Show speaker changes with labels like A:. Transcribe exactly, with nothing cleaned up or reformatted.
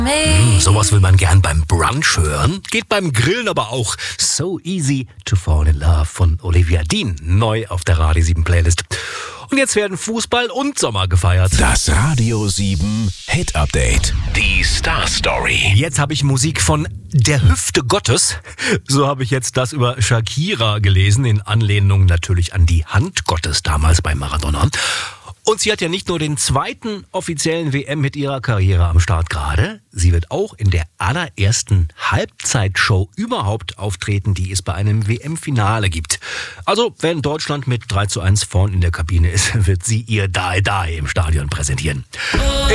A: Hm, sowas will man gern beim Brunch hören. Geht beim Grillen aber auch. So Easy to Fall in Love von Olivia Dean. Neu auf der Radio sieben Playlist. Und jetzt werden Fußball und Sommer gefeiert.
B: Das Radio sieben Hit Update. Die Star Story.
A: Jetzt habe ich Musik von der Hüfte Gottes. So habe ich jetzt das über Shakira gelesen, in Anlehnung natürlich an die Hand Gottes damals bei Maradona. Und sie hat ja nicht nur den zweiten offiziellen W M mit ihrer Karriere am Start gerade, sie wird auch in der allerersten Halbzeitshow überhaupt auftreten, die es bei einem W M-Finale gibt. Also, wenn Deutschland mit drei zu eins vorn in der Kabine ist, wird sie ihr Die Die im Stadion präsentieren.